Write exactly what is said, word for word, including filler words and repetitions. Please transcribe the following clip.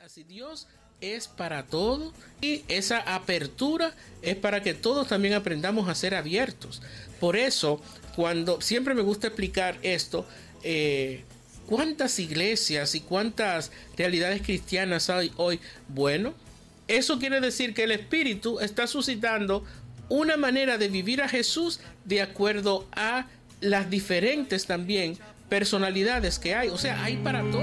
Si Dios es para todo y esa apertura es para que todos también aprendamos a ser abiertos. Por eso, cuando siempre me gusta explicar esto, eh, ¿cuántas iglesias y cuántas realidades cristianas hay hoy? Bueno, eso quiere decir que el Espíritu está suscitando una manera de vivir a Jesús de acuerdo a las diferentes también personalidades que hay. O sea, hay para todos.